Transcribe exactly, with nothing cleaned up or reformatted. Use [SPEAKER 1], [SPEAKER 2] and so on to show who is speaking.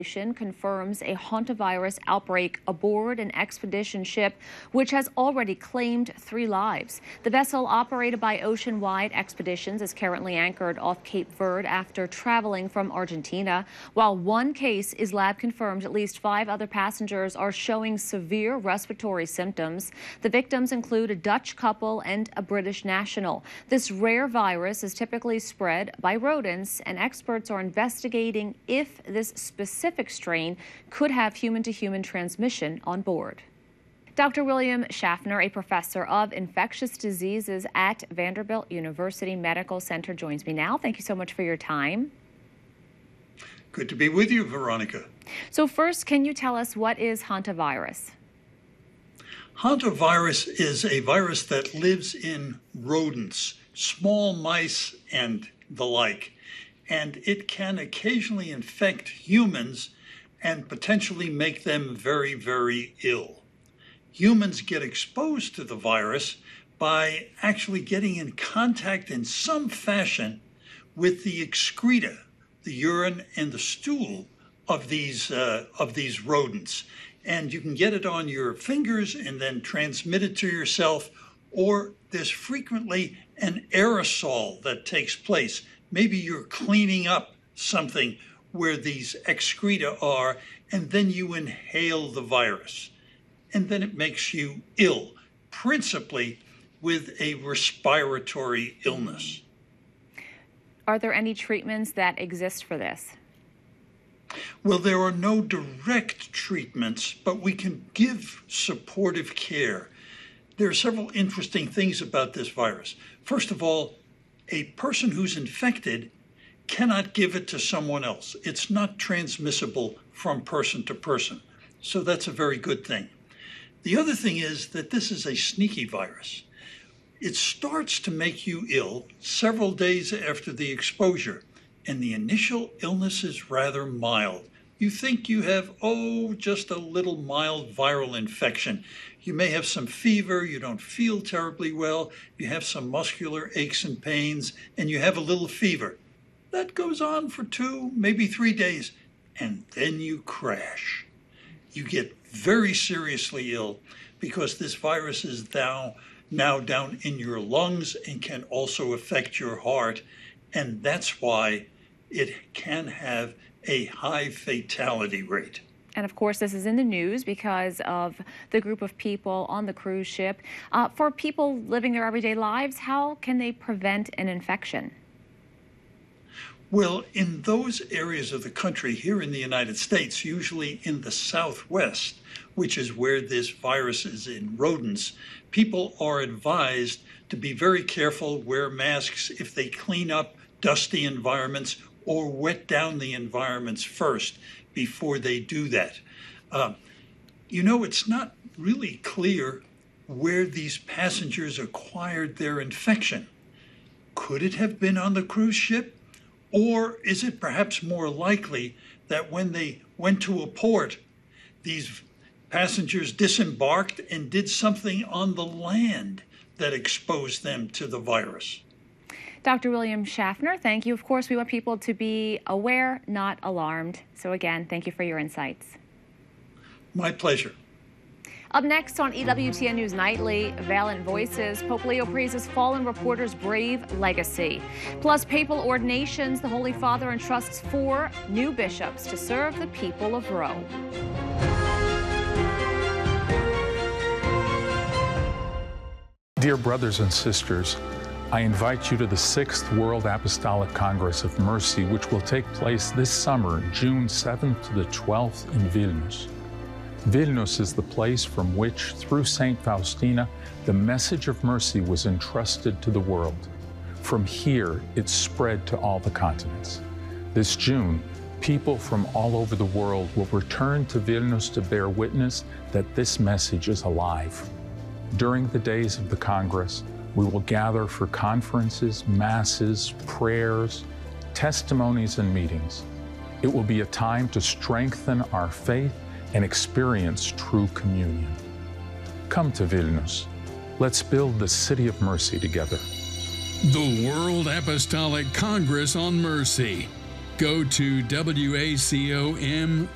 [SPEAKER 1] confirms a hantavirus outbreak aboard an expedition ship, which has already claimed three lives. The vessel, operated by Ocean Wide Expeditions, is currently anchored off Cape Verde after traveling from Argentina. While one case is lab confirmed, at least five other passengers are showing severe respiratory symptoms. The victims include a Dutch couple and a British national. This rare virus is typically spread by rodents, and experts are investigating if this specific strain could have human-to-human transmission on board. Doctor William Schaffner, a professor of infectious diseases at Vanderbilt University Medical Center, joins me now. Thank you so much for your time.
[SPEAKER 2] Good to be with you, Veronica.
[SPEAKER 1] So first, can you tell us what is hantavirus?
[SPEAKER 2] Hantavirus is a virus that lives in rodents, small mice and the like. And it can occasionally infect humans and potentially make them very, very ill. Humans get exposed to the virus by actually getting in contact in some fashion with the excreta, the urine and the stool of these, uh, of these rodents. And you can get it on your fingers and then transmit it to yourself, or there's frequently an aerosol that takes place. Maybe you're cleaning up something where these excreta are, and then you inhale the virus. And then it makes you ill, principally with a respiratory illness.
[SPEAKER 1] Are there any treatments that exist for this?
[SPEAKER 2] Well, there are no direct treatments, but we can give supportive care. There are several interesting things about this virus. First of all, a person who's infected cannot give it to someone else. It's not transmissible from person to person. So that's a very good thing. The other thing is that this is a sneaky virus. It starts to make you ill several days after the exposure, and the initial illness is rather mild. You think you have, oh, just a little mild viral infection. You may have some fever, you don't feel terribly well, you have some muscular aches and pains, and you have a little fever. That goes on for two, maybe three days, and then you crash. You get very seriously ill because this virus is now, now down in your lungs and can also affect your heart, and that's why it can have a high fatality rate.
[SPEAKER 1] And of course, this is in the news because of the group of people on the cruise ship. Uh, for people living their everyday lives, how can they prevent an infection?
[SPEAKER 2] Well, in those areas of the country here in the United States, usually in the Southwest, which is where this virus is in rodents, people are advised to be very careful, wear masks if they clean up dusty environments or wet down the environments first before they do that. Uh, you know, it's not really clear where these passengers acquired their infection. Could it have been on the cruise ship? Or is it perhaps more likely that when they went to a port, these passengers disembarked and did something on the land that exposed them to the virus?
[SPEAKER 1] Doctor William Schaffner, thank you. Of course, we want people to be aware, not alarmed. So again, thank you for your insights.
[SPEAKER 2] My pleasure.
[SPEAKER 1] Up next on E W T N News Nightly, Valiant Voices, Pope Leo praises fallen reporters' brave legacy. Plus, papal ordinations, the Holy Father entrusts four new bishops to serve the people of Rome.
[SPEAKER 3] Dear brothers and sisters, I invite you to the sixth World Apostolic Congress of Mercy, which will take place this summer, June seventh to the twelfth in Vilnius. Vilnius is the place from which, through Saint Faustina, the message of mercy was entrusted to the world. From here, it spread to all the continents. This June, people from all over the world will return to Vilnius to bear witness that this message is alive. During the days of the Congress, we will gather for conferences, masses, prayers, testimonies, and meetings. It will be a time to strengthen our faith and experience true communion. Come to Vilnius. Let's build the city of mercy together.
[SPEAKER 4] The World Apostolic Congress on Mercy. Go to W A C O M